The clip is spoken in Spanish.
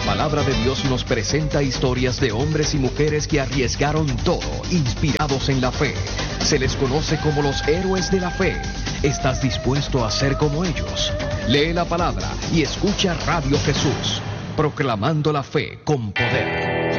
palabra de Dios nos presenta historias de hombres y mujeres que arriesgaron todo, inspirados en la fe. Se les conoce como los héroes de la fe. ¿Estás dispuesto a ser como ellos? Lee la palabra y escucha Radio Jesús, proclamando la fe con poder.